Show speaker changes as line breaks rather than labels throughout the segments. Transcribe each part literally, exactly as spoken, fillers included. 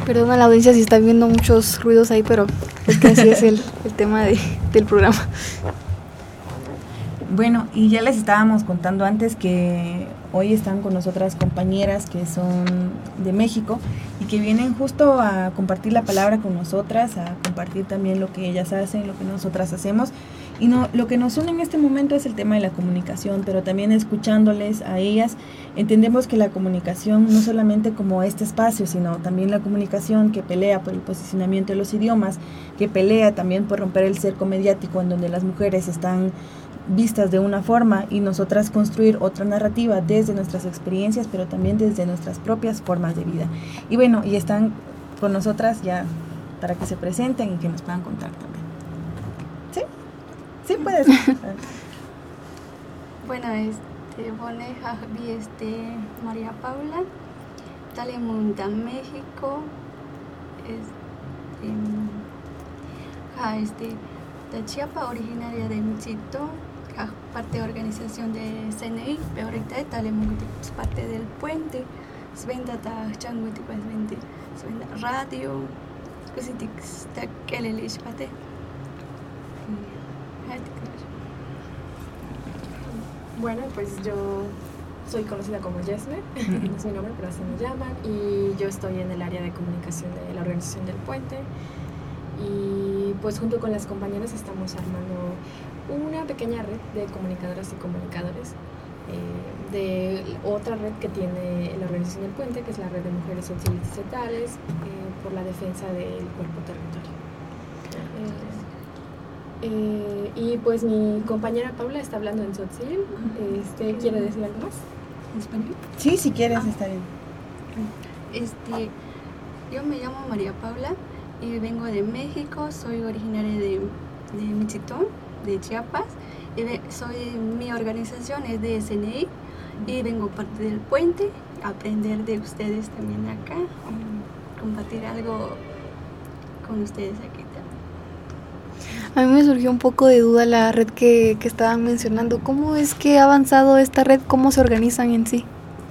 Perdón a la audiencia si están viendo muchos ruidos ahí, pero es que así es el, el tema de, del programa.
Bueno, y ya les estábamos contando antes que hoy están con nosotras compañeras que son de México y que vienen justo a compartir la palabra con nosotras, a compartir también lo que ellas hacen, lo que nosotras hacemos. Y no, lo que nos une en este momento es el tema de la comunicación, pero también escuchándoles a ellas, entendemos que la comunicación no solamente como este espacio, sino también la comunicación que pelea por el posicionamiento de los idiomas, que pelea también por romper el cerco mediático en donde las mujeres están vistas de una forma y nosotras construir otra narrativa desde nuestras experiencias, pero también desde nuestras propias formas de vida. Y bueno, y están con nosotras ya para que se presenten y que nos puedan contar también. ¿Sí? Sí, puedes.
Bueno, este, bueno, vi este, María Paula, Talemunda, México, este, ja, este, de Chiapas, originaria de Michito, parte de organización de C N I, pero ahorita Talemunda es parte del puente, Svenda ta changuti pues vende, Svenda radio, cositas ta kelelish pate.
Bueno, pues yo soy conocida como Yesme, no es mi nombre, pero así me llaman, y yo estoy en el área de comunicación de la organización del puente, y pues junto con las compañeras estamos armando una pequeña red de comunicadoras y comunicadores, eh, de otra red que tiene la organización del puente, que es la red de mujeres sociales eh, por la defensa del cuerpo territorio. Eh, Eh, y pues mi compañera Paula está hablando en Tzotzil. Este, ¿quiere decir algo más en español?
Sí, si quieres,
ah.
está bien.
Este, yo me llamo María Paula y vengo de México, soy originaria de, de Michitón, de Chiapas, y ve, soy, mi organización es de S N I y vengo parte del puente, aprender de ustedes también acá, compartir algo con ustedes aquí también.
A mí me surgió un poco de duda la red que, que estaban mencionando. ¿Cómo es que ha avanzado esta red? ¿Cómo se organizan en sí?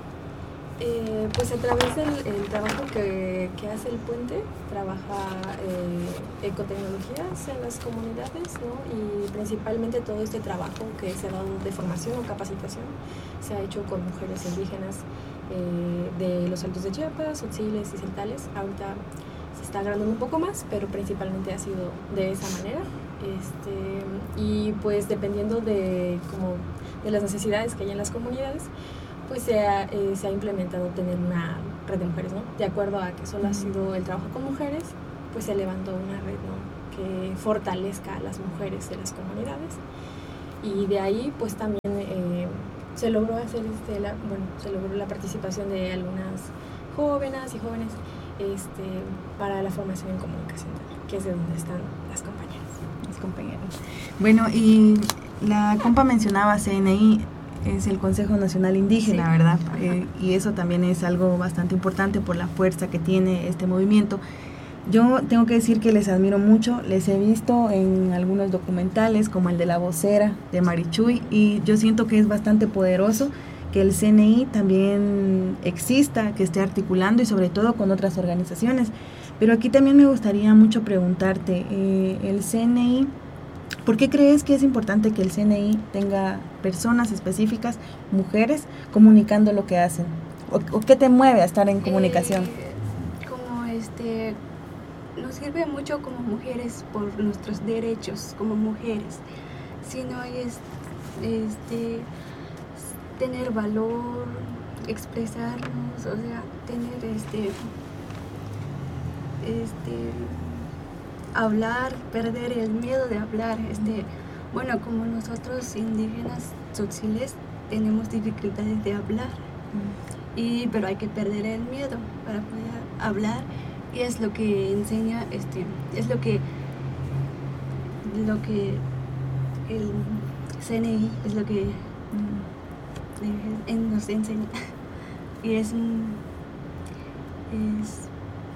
Eh, pues a través del el trabajo que, que hace el puente, trabaja eh, ecotecnologías en las comunidades, ¿no? Y principalmente todo este trabajo que se ha dado de formación o capacitación se ha hecho con mujeres indígenas eh, de los Altos de Chiapas, Otziles y Celtales. Ahorita se está agrandando un poco más, pero principalmente ha sido de esa manera. Este, y pues dependiendo de, como, de las necesidades que hay en las comunidades, pues se ha, eh, se ha implementado tener una red de mujeres, ¿no? De acuerdo a que solo ha sido el trabajo con mujeres, pues se levantó una red, ¿no? Que fortalezca a las mujeres de las comunidades, y de ahí pues también eh, se logró hacer este, la, bueno, se logró la participación de algunas jóvenes y jóvenes este, para la formación en comunicación, que es de donde están las compañeras.
Compañeros. Bueno, y la compa mencionaba C N I, es el Consejo Nacional Indígena, sí, ¿verdad? Eh, y eso también es algo bastante importante por la fuerza que tiene este movimiento. Yo tengo que decir que les admiro mucho, les he visto en algunos documentales como el de La Vocera de Marichuy, y yo siento que es bastante poderoso que el C N I también exista, que esté articulando y sobre todo con otras organizaciones. Pero aquí también me gustaría mucho preguntarte, eh, el C N I, ¿por qué crees que es importante que el C N I tenga personas específicas, mujeres, comunicando lo que hacen? ¿O, o qué te mueve a estar en comunicación?
Eh, como este, nos sirve mucho como mujeres por nuestros derechos como mujeres, sino es este, tener valor, expresarnos, o sea, tener este... este hablar, perder el miedo de hablar. Este, bueno, como nosotros indígenas tzotziles tenemos dificultades de hablar, mm. y, pero hay que perder el miedo para poder hablar, y es lo que enseña, este, es lo que lo que el C N I es lo que mm. él nos enseña, y es es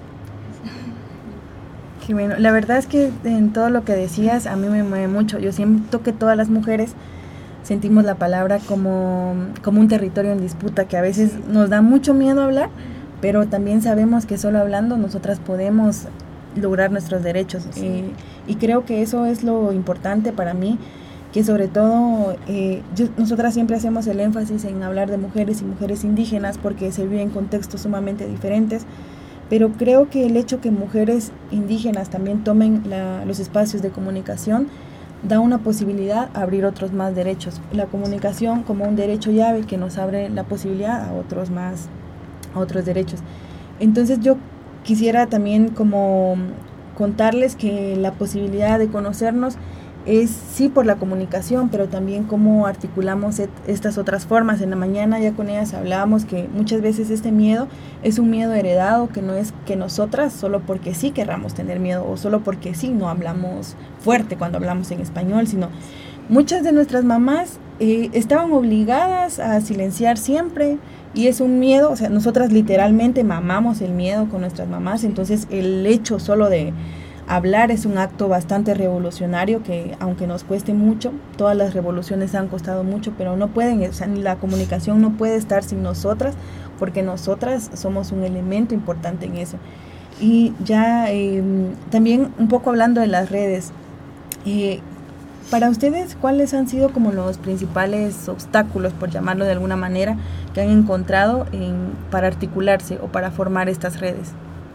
Qué bueno, la verdad es que en todo lo que decías a mí me mueve mucho. Yo siento que todas las mujeres sentimos la palabra como, como un territorio en disputa, que a veces nos da mucho miedo hablar, pero también sabemos que solo hablando nosotras podemos lograr nuestros derechos. Sí. Eh, y creo que eso es lo importante para mí, que sobre todo eh, yo, nosotras siempre hacemos el énfasis en hablar de mujeres y mujeres indígenas porque se vive en contextos sumamente diferentes, pero creo que el hecho que mujeres indígenas también tomen la, los espacios de comunicación da una posibilidad a abrir otros más derechos. La comunicación como un derecho llave que nos abre la posibilidad a otros más, a otros derechos. Entonces yo quisiera también como contarles que la posibilidad de conocernos es sí por la comunicación, pero también cómo articulamos et, estas otras formas. En la mañana ya con ellas hablábamos que muchas veces este miedo es un miedo heredado, que no es que nosotras solo porque sí querramos tener miedo o solo porque sí no hablamos fuerte cuando hablamos en español, sino muchas de nuestras mamás eh, estaban obligadas a silenciar siempre y es un miedo, o sea, nosotras literalmente mamamos el miedo con nuestras mamás, entonces el hecho solo de hablar es un acto bastante revolucionario que aunque nos cueste mucho, todas las revoluciones han costado mucho, pero no pueden, o sea, la comunicación no puede estar sin nosotras, porque nosotras somos un elemento importante en eso. Y ya eh, también un poco hablando de las redes, eh, para ustedes, ¿cuáles han sido como los principales obstáculos, por llamarlo de alguna manera, que han encontrado en, para articularse o para formar estas redes?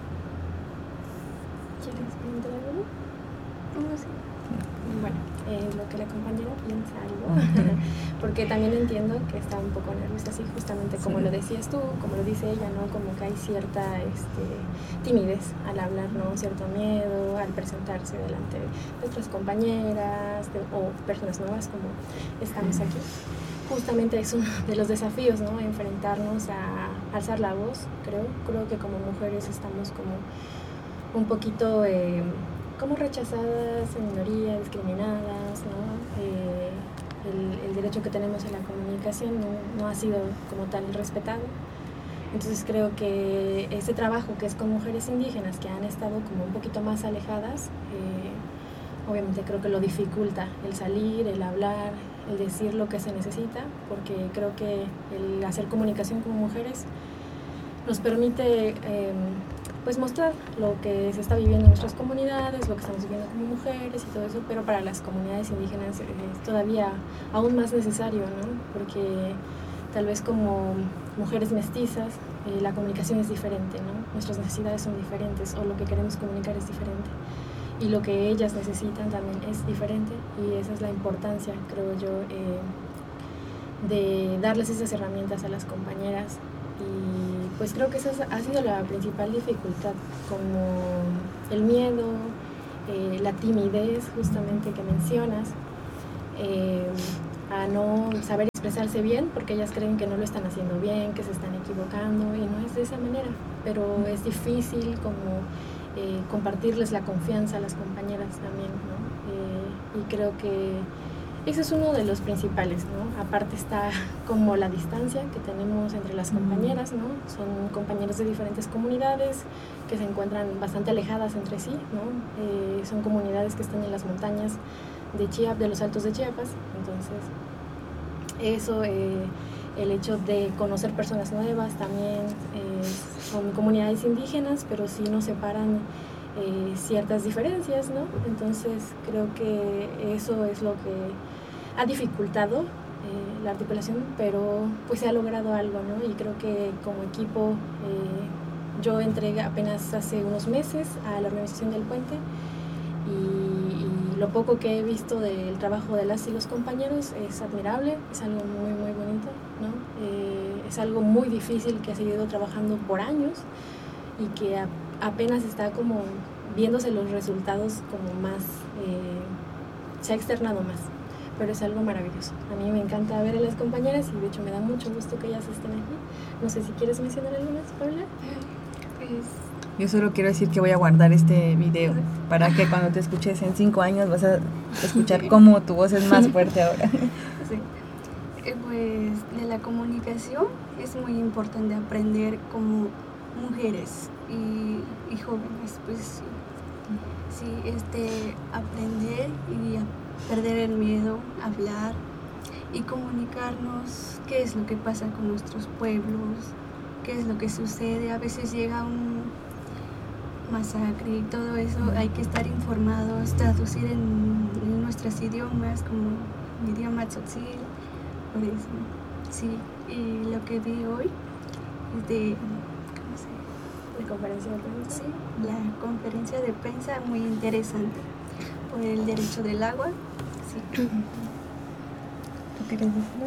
Porque también entiendo que está un poco nerviosa, así justamente como sí. Lo decías tú, como lo dice ella, ¿no? Como que hay cierta este, timidez al hablar, ¿no? Cierto miedo al presentarse delante de nuestras compañeras de, o personas nuevas como estamos aquí. Justamente es uno de los desafíos, ¿no? Enfrentarnos a alzar la voz, creo. Creo que como mujeres estamos como un poquito eh, como rechazadas, en minoría, discriminadas, ¿no? Eh, El, el derecho que tenemos a la comunicación no, no ha sido como tal respetado. Entonces creo que ese trabajo que es con mujeres indígenas que han estado como un poquito más alejadas, eh, obviamente creo que lo dificulta el salir, el hablar, el decir lo que se necesita, porque creo que el hacer comunicación con mujeres nos permite eh, pues mostrar lo que se está viviendo en nuestras comunidades, lo que estamos viviendo como mujeres y todo eso, pero para las comunidades indígenas es todavía aún más necesario, ¿no? Porque tal vez como mujeres mestizas eh, la comunicación es diferente, ¿no? Nuestras necesidades son diferentes o lo que queremos comunicar es diferente y lo que ellas necesitan también es diferente y esa es la importancia, creo yo, eh, de darles esas herramientas a las compañeras. Y pues creo que esa ha sido la principal dificultad, como el miedo, eh, la timidez justamente que mencionas, eh, a no saber expresarse bien porque ellas creen que no lo están haciendo bien, que se están equivocando y no es de esa manera, pero es difícil como eh, compartirles la confianza a las compañeras también, ¿no? Eh, y creo que ese es uno de los principales, ¿no? Aparte está como la distancia que tenemos entre las compañeras, ¿no? Son compañeras de diferentes comunidades que se encuentran bastante alejadas entre sí, ¿no? Eh, son comunidades que están en las montañas de Chiapas, de los Altos de Chiapas, entonces eso, eh, el hecho de conocer personas nuevas también, eh, son comunidades indígenas, pero sí nos separan Eh, ciertas diferencias, ¿no? Entonces creo que eso es lo que ha dificultado eh, la articulación, pero pues se ha logrado algo, ¿no? Y creo que como equipo eh, yo entré apenas hace unos meses a la organización del puente y, y lo poco que he visto del trabajo de las y los compañeros es admirable, es algo muy muy bonito, ¿no? Eh, es algo muy difícil que ha seguido trabajando por años y que a, apenas está como viéndose los resultados como más, eh, se ha externado más, pero es algo maravilloso. A mí me encanta ver a las compañeras y de hecho me da mucho gusto que ellas estén aquí. No sé si quieres mencionar algo más, Paula.
Pues yo solo quiero decir que voy a guardar este video para que cuando te escuches en cinco años vas a escuchar cómo tu voz es más fuerte ahora.
Sí. Eh, pues de la comunicación es muy importante aprender como mujeres y, y jóvenes, pues sí, sí, este, aprender y a perder el miedo, hablar y comunicarnos qué es lo que pasa con nuestros pueblos, qué es lo que sucede. A veces llega un masacre y todo eso, hay que estar informados, traducir en, en nuestros idiomas, como mi idioma tzotzil, por eso, sí. Y lo que vi hoy es de, ¿cómo se llama?
La conferencia de prensa.
Sí, la conferencia de prensa muy interesante por el derecho del agua. Sí.
¿Tú quieres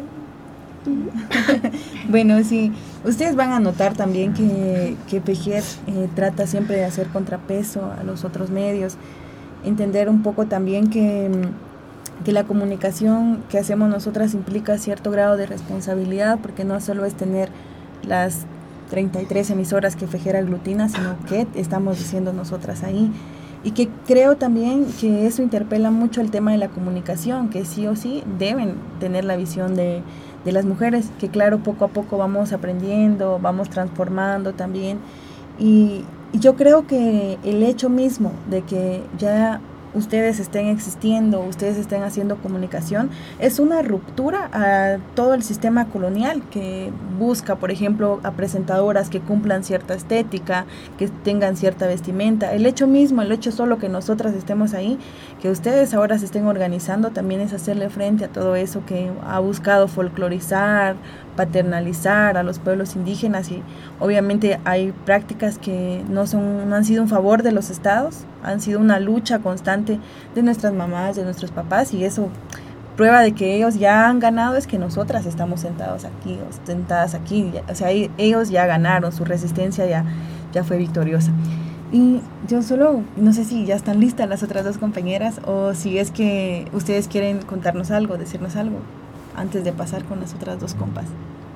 decir algo? Bueno, sí, ustedes van a notar también que, que Pejer eh, trata siempre de hacer contrapeso a los otros medios, entender un poco también que, que la comunicación que hacemos nosotras implica cierto grado de responsabilidad, porque no solo es tener las treinta y tres emisoras que Pejer aglutina, sino que estamos diciendo nosotras ahí. Y que creo también que eso interpela mucho el tema de la comunicación, que sí o sí deben tener la visión de, de las mujeres, que claro, poco a poco vamos aprendiendo, vamos transformando también. Y, y yo creo que el hecho mismo de que ya ustedes estén existiendo, ustedes estén haciendo comunicación, es una ruptura a todo el sistema colonial que busca, por ejemplo, a presentadoras que cumplan cierta estética, que tengan cierta vestimenta. El hecho mismo, el hecho solo que nosotras estemos ahí, que ustedes ahora se estén organizando, también es hacerle frente a todo eso que ha buscado folclorizar, paternalizar a los pueblos indígenas. Y obviamente hay prácticas que no son, no han sido un favor de los estados, han sido una lucha constante de nuestras mamás, de nuestros papás, y eso, prueba de que ellos ya han ganado es que nosotras estamos sentados aquí, o sentadas aquí, o sea, ellos ya ganaron, su resistencia ya, ya fue victoriosa. Y yo solo, no sé si ya están listas las otras dos compañeras, o si es que ustedes quieren contarnos algo, decirnos algo, antes de pasar con las otras dos compas.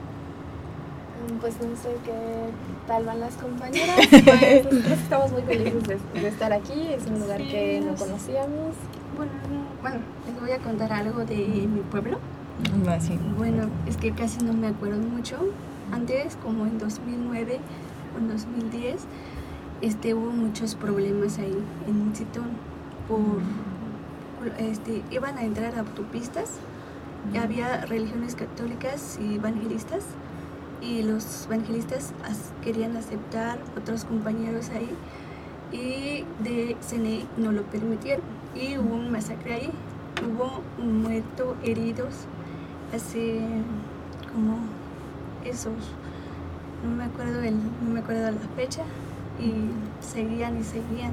Pues no sé qué tal van las compañeras. Pues nosotros estamos muy felices de, de estar aquí. Es un lugar sí, que no conocíamos.
Bueno, bueno, les voy a contar algo de mi pueblo.
Ah, sí.
Bueno, es que casi no me acuerdo mucho. Antes, como en dos mil nueve o en dos mil diez, este, hubo muchos problemas ahí en Sitón. Por, este, iban a entrar a autopistas. Y había religiones católicas y evangelistas. Y los evangelistas as, querían aceptar otros compañeros ahí, y de C N E no lo permitieron, y hubo un masacre ahí, hubo un muerto, heridos, hace como esos, no me acuerdo el, no me acuerdo la fecha, y seguían y seguían,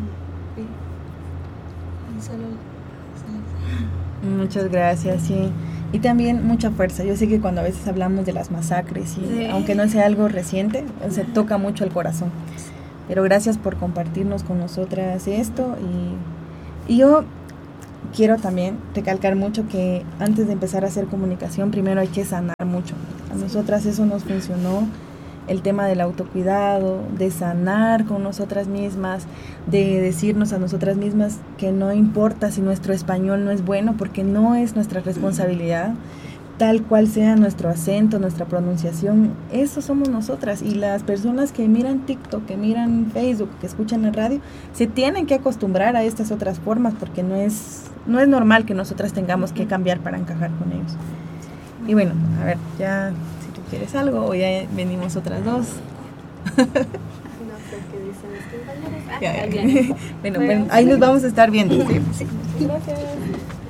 y, y solo,
solo... Muchas gracias, sí. Y también mucha fuerza. Yo sé que cuando a veces hablamos de las masacres, y sí, aunque no sea algo reciente, se toca mucho el corazón. Pero gracias por compartirnos con nosotras esto. Y, y yo quiero también recalcar mucho que antes de empezar a hacer comunicación, primero hay que sanar mucho. A nosotras eso nos funcionó. El tema del autocuidado, de sanar con nosotras mismas, de decirnos a nosotras mismas que no importa si nuestro español no es bueno, porque no es nuestra responsabilidad, tal cual sea nuestro acento, nuestra pronunciación, eso somos nosotras. Y las personas que miran TikTok, que miran Facebook, que escuchan la radio, se tienen que acostumbrar a estas otras formas, porque no es, no es normal que nosotras tengamos que cambiar para encajar con ellos. Y bueno, a ver, ya... ¿Quieres algo o ya venimos otras dos?
No sé qué dicen los compañeros. Ah,
ya, ya. Bueno, bueno, ahí nos vamos a estar viendo. ¿Sí?
Sí. Gracias.